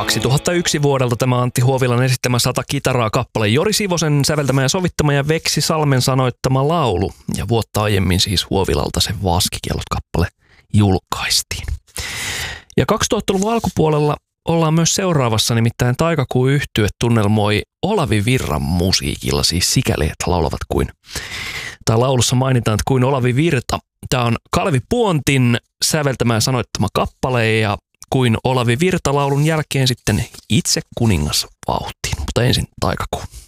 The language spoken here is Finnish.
2001 vuodelta tämä Antti Huovilan esittämä 100 kitaraa kappale, Jori Sivosen säveltämä ja sovittama ja Veksi Salmen sanoittama laulu. Ja vuotta aiemmin siis Huovilalta se Vaskikiellot-kappale julkaistiin. Ja 2000-luvun alkupuolella ollaan myös seuraavassa, nimittäin Taikakuu-yhtye tunnelmoi Olavi Virran musiikilla, siis sikäli, että laulavat kuin, tai laulussa mainitaan, että kuin Olavi Virta. Tämä on Kalevi Puontin säveltämä ja sanoittama kappale, ja kuin Olavi Virta laulun jälkeen sitten Itse kuningas vauhtiin, mutta ensin Taikakuu.